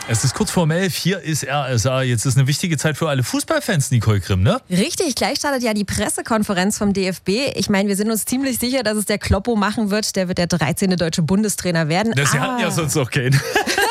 Es ist kurz vor 11, hier ist RSA. Jetzt ist eine wichtige Zeit für alle Fußballfans, Nicole Grimm, ne? Richtig, gleich startet ja die Pressekonferenz vom DFB. Ich meine, wir sind uns ziemlich sicher, dass es der Kloppo machen wird. Der wird der 13. deutsche Bundestrainer werden. Sie hatten ja sonst noch keinen.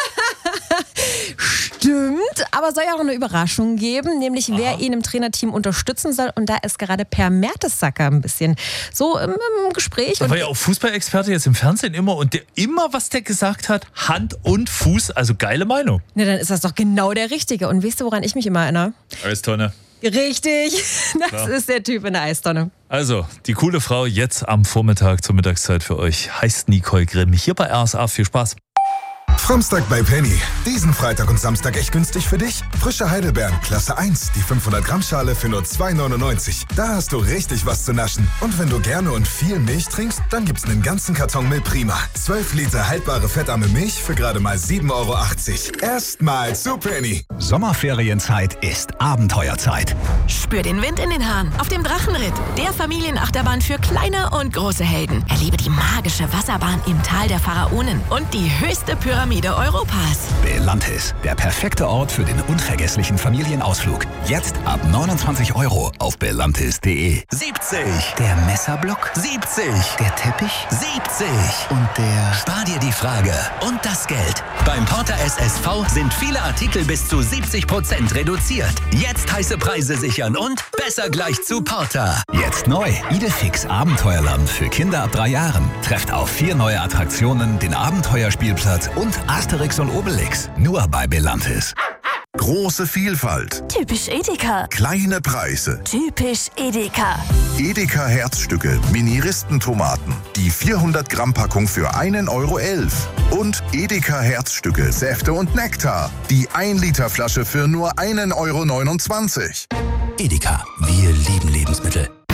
Stimmt, aber soll ja auch eine Überraschung geben, nämlich wer ihn im Trainerteam unterstützen soll. Und da ist gerade Per Mertesacker ein bisschen so im Gespräch. Da war ja auch Fußballexperte jetzt im Fernsehen immer und was der gesagt hat, Hand und Fuß, also geile Meinung. Na, dann ist das doch genau der Richtige. Und weißt du, woran ich mich immer erinnere? Eistonne. Richtig, das ist der Typ in der Eistonne. Also, die coole Frau jetzt am Vormittag zur Mittagszeit für euch heißt Nicole Grimm. Hier bei RSA, viel Spaß. Fromstag bei Penny. Diesen Freitag und Samstag echt günstig für dich? Frische Heidelbeeren, Klasse 1, die 500 Gramm Schale für nur 2,99. Da hast du richtig was zu naschen. Und wenn du gerne und viel Milch trinkst, dann gibt's einen ganzen Karton Milprima. 12 Liter haltbare fettarme Milch für gerade mal 7,80 Euro. Erstmal zu Penny. Sommerferienzeit ist Abenteuerzeit. Spür den Wind in den Haaren auf dem Drachenritt, der Familienachterbahn für kleine und große Helden. Erlebe die magische Wasserbahn im Tal der Pharaonen und die höchste Pyramide Europas. Belantis, der perfekte Ort für den unvergesslichen Familienausflug. Jetzt ab 29 Euro auf belantis.de. 70. Der Messerblock. 70. Der Teppich. 70. Und der... Spar dir die Frage und das Geld. Beim Porter SSV sind viele Artikel bis zu 70% reduziert. Jetzt heiße Preise sichern und besser gleich zu Porter. Jetzt neu. Idefix Abenteuerland für Kinder ab 3 Jahren. Trefft auf 4 neue Attraktionen, den Abenteuerspielplatz und Asterix und Obelix. Nur bei Belantis. Große Vielfalt. Typisch Edeka. Kleine Preise. Typisch Edeka. Edeka Herzstücke, Mini-Ristentomaten. Die 400 Gramm Packung für 1,11 Euro. Und Edeka Herzstücke, Säfte und Nektar. Die 1 Liter Flasche für nur 1,29 Euro. Edeka, wir lieben Lebensmittel.